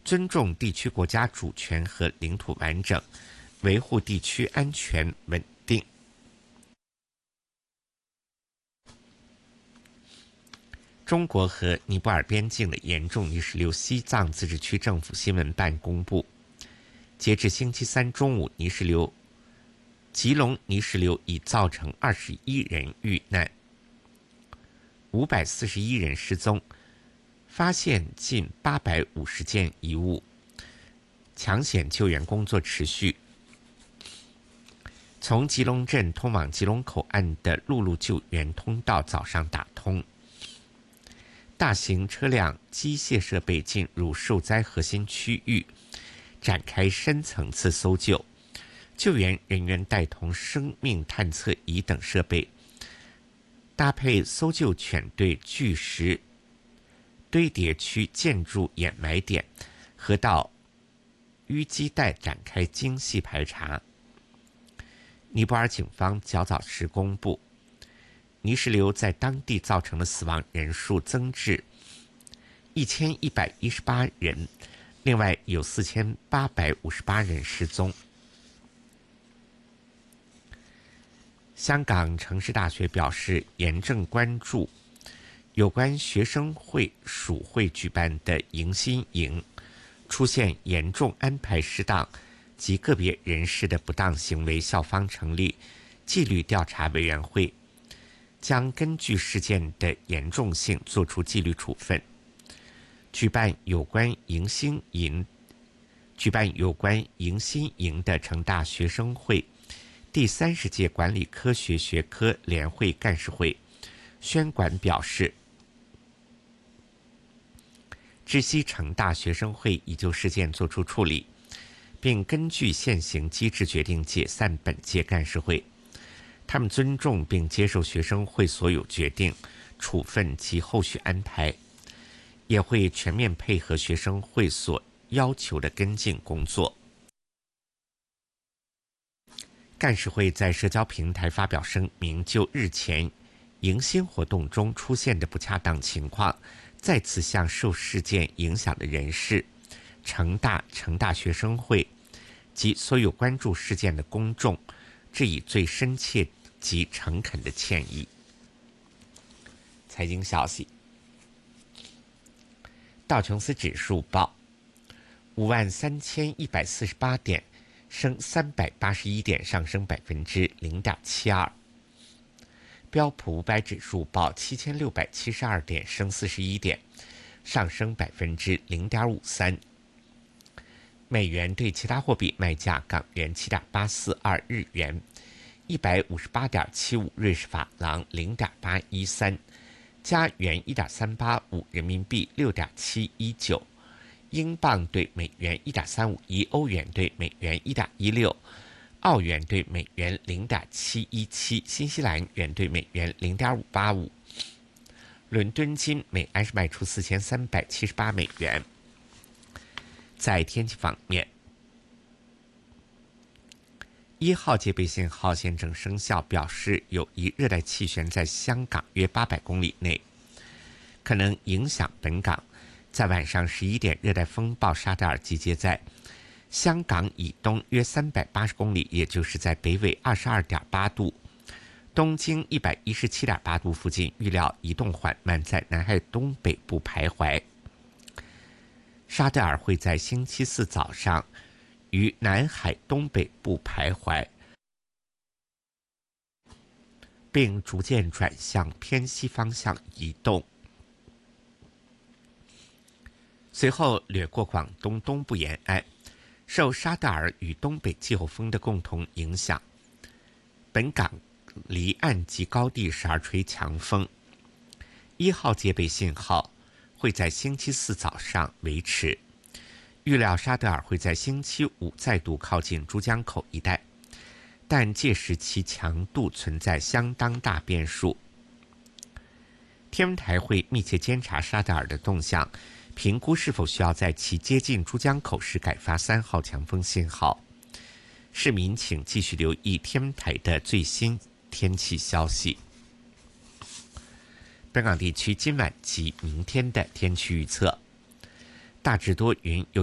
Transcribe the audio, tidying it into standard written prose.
尊重地区国家主权和领土完整，维护地区安全稳定。中国和尼泊尔边境的严重泥石流，西藏自治区政府新闻办公布，截至星期三中午，吉隆泥石流已造成21人遇难，541人失踪，发现近850件遗物，抢险救援工作持续。从吉隆镇通往吉隆口岸的陆路救援通道早上打通，大型车辆、机械设备进入受灾核心区域，展开深层次搜救。救援人员带同生命探测仪等设备，搭配搜救犬队巨石堆叠区建筑掩埋点，河道淤积带展开精细排查。尼泊尔警方较早时公布，泥石流在当地造成的死亡人数增至1118人，另外有4858人失踪。香港城市大学表示，严正关注有关学生会属会举办的迎新营出现严重安排失当及个别人士的不当行为，校方成立纪律调查委员会，将根据事件的严重性作出纪律处分。举办有关迎新营的成大学生会第30届管理科学学科联会干事会宣管表示，知悉成大学生会已就事件作出处理，并根据现行机制决定解散本届干事会。他们尊重并接受学生会所有决定、处分及后续安排，也会全面配合学生会所要求的跟进工作。干事会在社交平台发表声明，就日前迎新活动中出现的不恰当情况，再次向受事件影响的人士、成大学生会及所有关注事件的公众致以最深切及诚恳的歉意。财经消息，道琼斯指数报53148点，升381点，上升0.72%。标普500指数报7672点，升41点，上升0.53%。美元对其他货币卖价：港元7.842，日元158.75，瑞士法郎0.813，加元1.385，人民币6.719，英镑对美元1.351，欧元对美元1.16，澳元对美元0.717，新西兰元对美元0.585。伦敦金每安士卖出4378美元。在天气方面，1号戒备信号现正生效，表示有一热带气旋在香港约800公里内，可能影响本港。在晚上11点，热带风暴沙德尔集结在香港以东约380公里，也就是在北纬22.8度、东经117.8度附近，预料移动缓慢，在南海东北部徘徊。沙德尔会在星期四早上于南海东北部徘徊，并逐渐转向偏西方向移动，随后掠过广东东部沿岸。受沙德尔与东北季候风的共同影响，本港离岸及高地时而吹强风。1号戒备信号会在星期四早上维持，预料沙德尔会在星期五再度靠近珠江口一带，但届时其强度存在相当大变数。天文台会密切监察沙德尔的动向，评估是否需要在其接近珠江口时改发3号强风信号。市民请继续留意天文台的最新天气消息。本港地区今晚及明天的天气预测：大致多云，有